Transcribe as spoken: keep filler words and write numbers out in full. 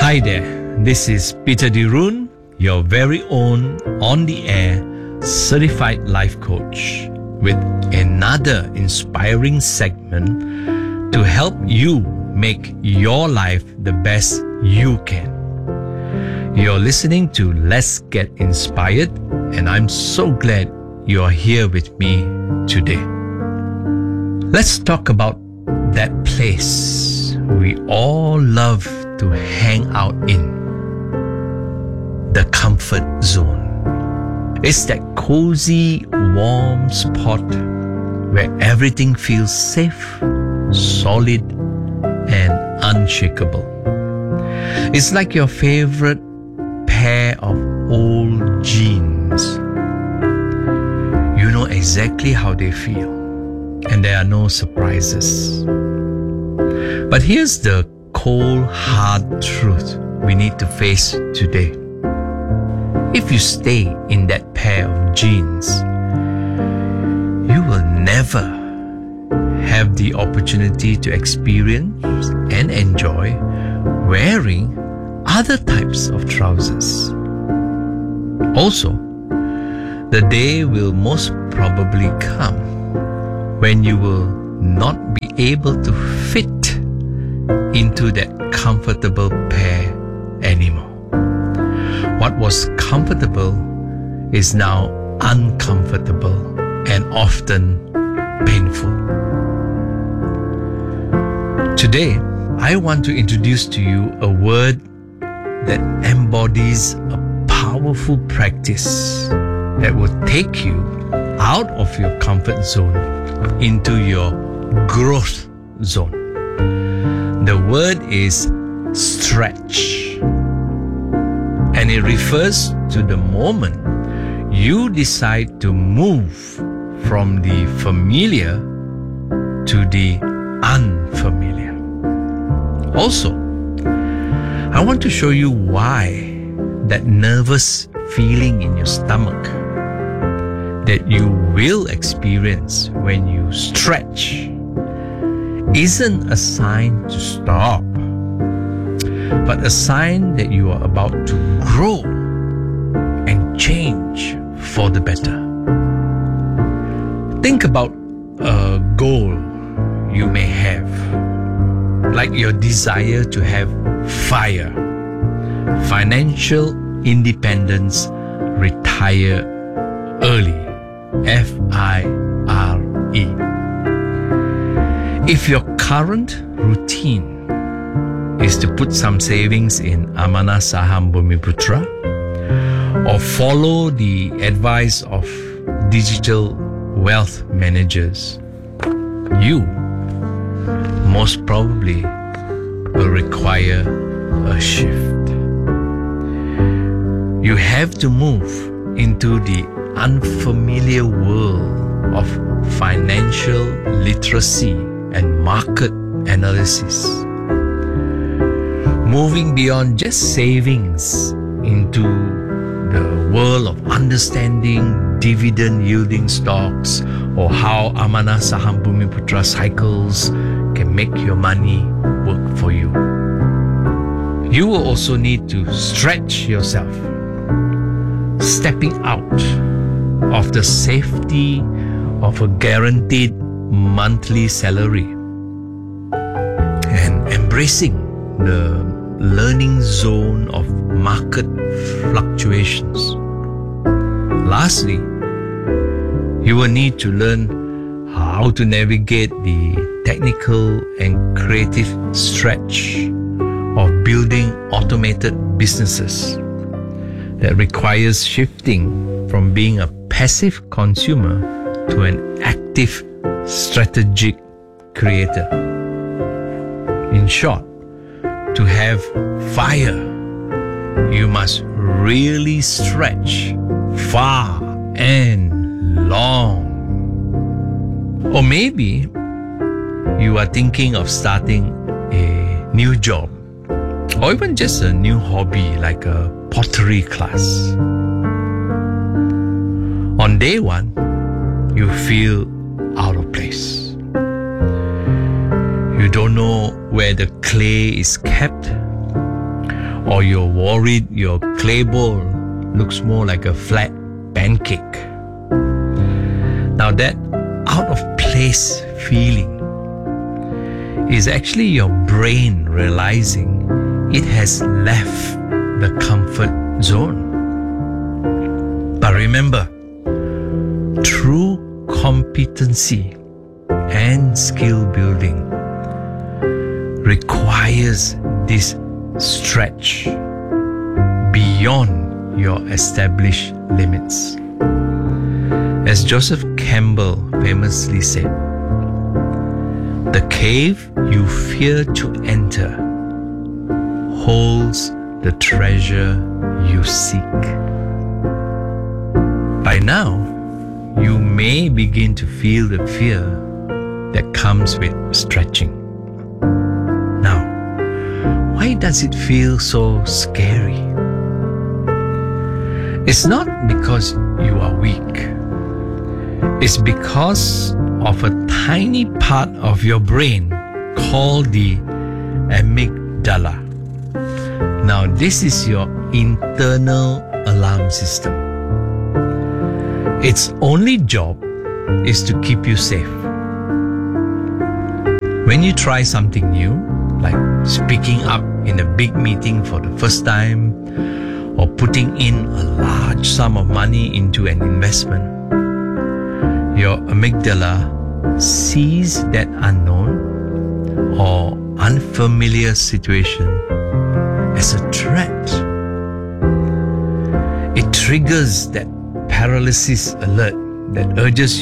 Hi there, this is Peter Dirun, your very own on-the-air certified life coach with another inspiring segment to help you make your life the best you can. You're listening to Let's Get Inspired, and I'm so glad you're here with me today. Let's talk about that place we all love to hang out in, the comfort zone. It's that cozy, warm spot where everything feels safe, solid, and unshakable. It's like your favorite pair of old jeans. You know exactly how they feel, and there are no surprises. But here's the cold, hard truth we need to face today. If you stay in that pair of jeans, you will never have the opportunity to experience and enjoy wearing other types of trousers. Also, the day will most probably come when you will not be able to fit into that comfortable pair anymore. What was comfortable is now uncomfortable and often painful. Today, I want to introduce to you a word that embodies a powerful practice that will take you out of your comfort zone into your growth zone. The word is stretch, and it refers to the moment you decide to move from the familiar to the unfamiliar. Also, I want to show you why that nervous feeling in your stomach that you will experience when you stretch isn't a sign to stop, but a sign that you are about to grow and change for the better. Think about a goal you may have, like your desire to have FIRE, financial independence, retire early, F I R E. If your current routine is to put some savings in Amanah Saham Bumiputra or follow the advice of digital wealth managers, you most probably will require a shift. You have to move into the unfamiliar world of financial literacy and market analysis, moving beyond just savings into the world of understanding dividend yielding stocks or how Amanah Saham Bumiputra cycles can make your money work for you. You will also need to stretch yourself, stepping out of the safety of a guaranteed monthly salary and embracing the learning zone of market fluctuations. Lastly, you will need to learn how to navigate the technical and creative stretch of building automated businesses that requires shifting from being a passive consumer to an active strategic creator. In short, to have FIRE, you must really stretch far and long. Or maybe you are thinking of starting a new job or even just a new hobby like a pottery class. On day one, you feel out of place. You don't know where the clay is kept or you're worried your clay bowl looks more like a flat pancake. Now that out of place feeling is actually your brain realizing it has left the comfort zone. But remember, true competency and skill building requires this stretch beyond your established limits. As Joseph Campbell famously said, "The cave you fear to enter holds the treasure you seek." By now, you may begin to feel the fear that comes with stretching. Now, why does it feel so scary? It's not because you are weak. It's because of a tiny part of your brain called the amygdala. Now, this is your internal alarm system. Its only job is to keep you safe. When you try something new, like speaking up in a big meeting for the first time, or putting in a large sum of money into an investment, your amygdala sees that unknown or unfamiliar situation as a threat. It triggers that paralysis alert that urges